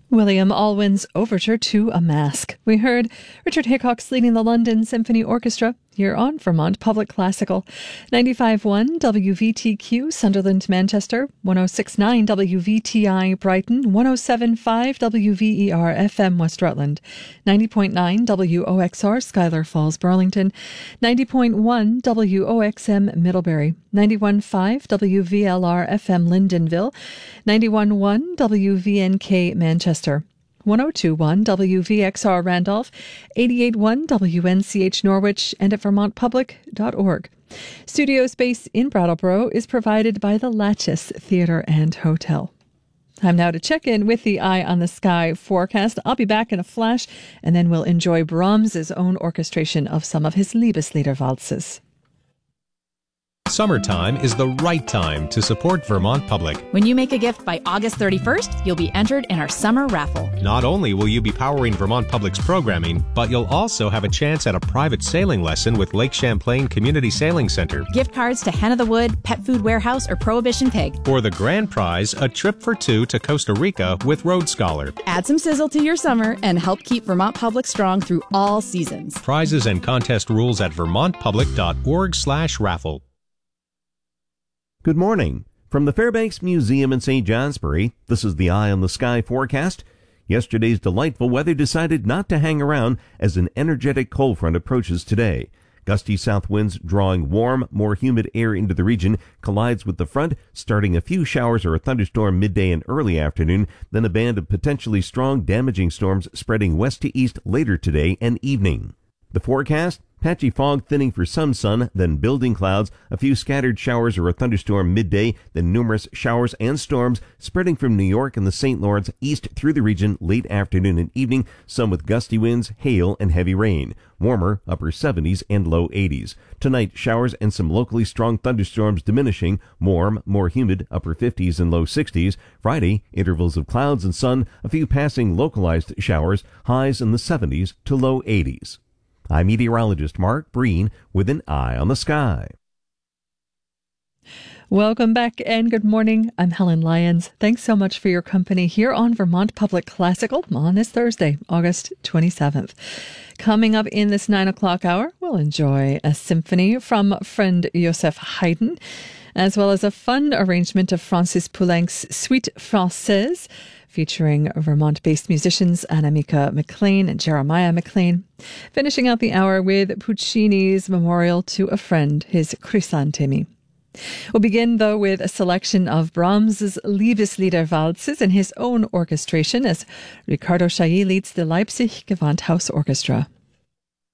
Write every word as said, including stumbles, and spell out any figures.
William Alwyn's Overture to a Masque. We heard Richard Hickox leading the London Symphony Orchestra here on Vermont Public Classical. ninety-five point one W V T Q, Sunderland, Manchester. one oh six point nine W V T I, Brighton. one oh seven point five W V E R F M, West Rutland. ninety point nine W O X R, Schuyler Falls, Burlington. ninety point one W O X M, Middlebury. ninety-one point five W V L R F M, Lyndonville. ninety-one point one W V N K, Manchester. one oh two point one W V X R Randolph, eighty-eight point one W N C H Norwich, and at vermont public dot org. Studio space in Brattleboro is provided by the Latches Theatre and Hotel. Time now to check in with the Eye on the Sky forecast. I'll be back in a flash, and then we'll enjoy Brahms' own orchestration of some of his Liebeslieder waltzes. Summertime is the right time to support Vermont Public. When you make a gift by August thirty-first, you'll be entered in our summer raffle. Not only will you be powering Vermont Public's programming, but you'll also have a chance at a private sailing lesson with Lake Champlain Community Sailing Center. Gift cards to Hen of the Wood, Pet Food Warehouse, or Prohibition Pig. For the grand prize, a trip for two to Costa Rica with Road Scholar. Add some sizzle to your summer and help keep Vermont Public strong through all seasons. Prizes and contest rules at vermont public dot org slash raffle. Good morning. From the Fairbanks Museum in Saint Johnsbury, this is the Eye on the Sky forecast. Yesterday's delightful weather decided not to hang around as an energetic cold front approaches today. Gusty south winds drawing warm, more humid air into the region collides with the front, starting a few showers or a thunderstorm midday and early afternoon, then a band of potentially strong, damaging storms spreading west to east later today and evening. The forecast: patchy fog thinning for some sun, then building clouds, a few scattered showers or a thunderstorm midday, then numerous showers and storms spreading from New York and the Saint Lawrence east through the region late afternoon and evening, some with gusty winds, hail, and heavy rain. Warmer, upper seventies and low eighties. Tonight, showers and some locally strong thunderstorms diminishing, warm, more humid, upper fifties and low sixties. Friday, intervals of clouds and sun, a few passing localized showers, highs in the seventies to low eighties. I'm meteorologist Mark Breen with an Eye on the Sky. Welcome back and good morning. I'm Helen Lyons. Thanks so much for your company here on Vermont Public Classical on this Thursday, August twenty-seventh. Coming up in this nine o'clock hour, we'll enjoy a symphony from friend Joseph Haydn, as well as a fun arrangement of Francis Poulenc's Suite Française, featuring Vermont-based musicians Annemieke McLean and Jeremiah McLean. Finishing out the hour with Puccini's Memorial to a Friend, his Chrysantemi. We'll begin, though, with a selection of Brahms' Liebeslieder waltzes in his own orchestration as Ricardo Chailly leads the Leipzig Gewandhaus Orchestra.